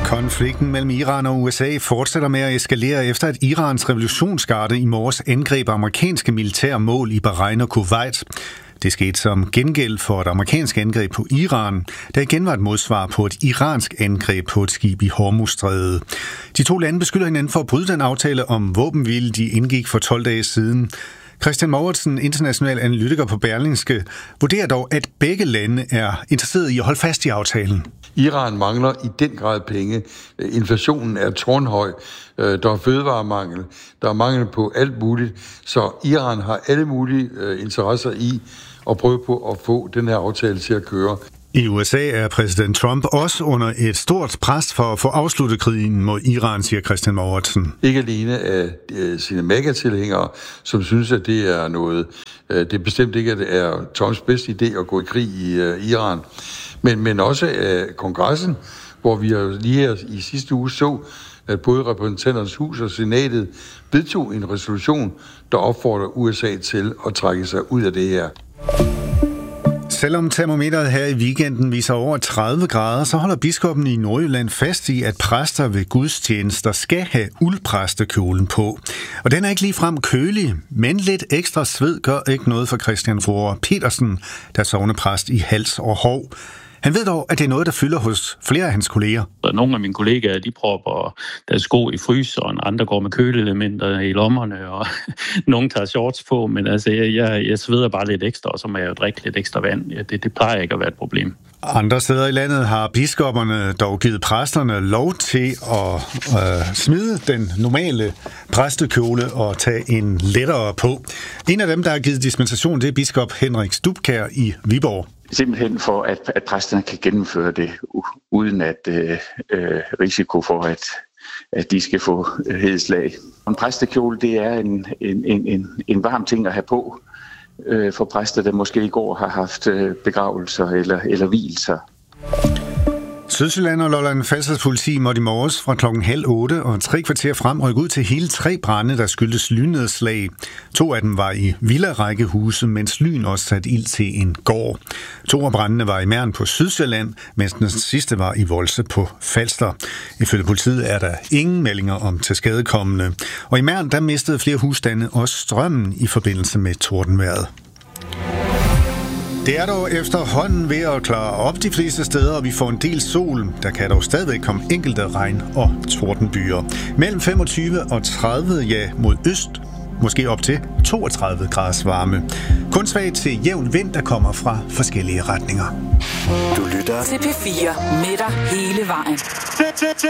Konflikten mellem Iran og USA fortsætter med at eskalere efter, at Irans revolutionsgarde i morges angreb amerikanske militære mål i Bahrain og Kuwait. Det skete som gengæld for et amerikansk angreb på Iran, der igen var et modsvar på et iransk angreb på et skib i Hormuzstrædet. De to lande beskylder hinanden for at bryde den aftale om våbenhvile, de indgik for 12 dage siden. Christian Mouritsen, international analytiker på Berlingske, vurderer dog, at begge lande er interesseret i at holde fast i aftalen. Iran mangler i den grad penge. Inflationen er tårnhøj. Der er fødevaremangel. Der er mangel på alt muligt. Så Iran har alle mulige interesser i at prøve på at få den her aftale til at køre. I USA er præsident Trump også under et stort pres for at få afsluttet krigen mod Iran, siger Christian Mouritsen. Ikke alene af sine megatilhængere, som synes, at det er noget, det bestemt ikke er Trumps bedste idé at gå i krig i Iran, men også af kongressen, hvor vi lige her i sidste uge så, at både repræsentanternes hus og senatet vedtog en resolution, der opfordrer USA til at trække sig ud af det her. Selvom termometeret her i weekenden viser over 30 grader, så holder biskoppen i Nordjylland fast i, at præster ved gudstjenester skal have uldpræstekjolen på. Og den er ikke ligefrem kølig, men lidt ekstra sved gør ikke noget for Christian Roar Petersen, der er sognepræst i Hals og Hov. Han ved dog, at det er noget, der fylder hos flere af hans kolleger. Nogle af mine kollegaer, de propper deres sko i fryseren, andre går med køleelementer i lommerne, og nogle tager shorts på, men altså, jeg sveder bare lidt ekstra, og så må jeg jo drikke lidt ekstra vand. Ja, det plejer ikke at være et problem. Andre steder i landet har biskopperne dog givet præsterne lov til at smide den normale præstekjole og tage en lettere på. En af dem, der har givet dispensation, det er biskop Henrik Stubkjær i Viborg. Simpelthen for, at præsterne kan gennemføre det, uden at risiko for, at de skal få hedeslag. En præstekjole, det er en varm ting at have på for præster, der måske i går har haft begravelser eller hvilelser. Sydsjælland og Lolland-Falsters politi måtte i morges fra 7:30 og 3 kvarter frem rykke ud til hele 3 brande, der skyldtes lynnedslag. 2 af dem var i villarækkehuse, mens lyn også satte ild til en gård. 2 af brandene var i Mern på Sydsjælland, mens den sidste var i Volse på Falster. Ifølge politiet er der ingen meldinger om tilskadekommende. Og i Mern, der mistede flere husstande også strømmen i forbindelse med tordenvejret. Det er dog efterhånden ved at klare op de fleste steder, og vi får en del sol. Der kan dog stadigvæk komme enkelte regn- og tordenbyer. Mellem 25 og 30, ja, mod øst, måske op til 32 graders varme. Kun svag til jævn vind, der kommer fra forskellige retninger. Du lytter til P4 med dig hele vejen.